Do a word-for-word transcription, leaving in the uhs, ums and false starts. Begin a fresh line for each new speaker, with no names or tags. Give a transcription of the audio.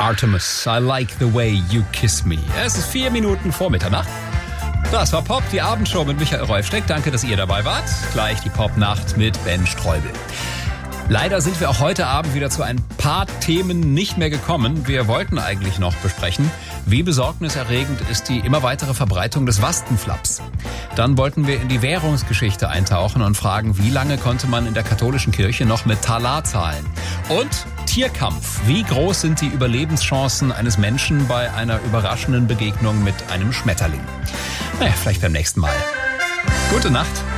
Artemis, I like the way you kiss me. Es ist vier Minuten vor Mitternacht. Das war Pop, die Abendshow mit Michael Rolfsteck. Danke, dass ihr dabei wart. Gleich die Popnacht mit Ben Streubel. Leider sind wir auch heute Abend wieder zu ein paar Themen nicht mehr gekommen. Wir wollten eigentlich noch besprechen, wie besorgniserregend ist die immer weitere Verbreitung des Wastenflaps. Dann wollten wir in die Währungsgeschichte eintauchen und fragen, wie lange konnte man in der katholischen Kirche noch mit Talar zahlen? Und Tierkampf. Wie groß sind die Überlebenschancen eines Menschen bei einer überraschenden Begegnung mit einem Schmetterling? Naja, vielleicht beim nächsten Mal. Gute Nacht.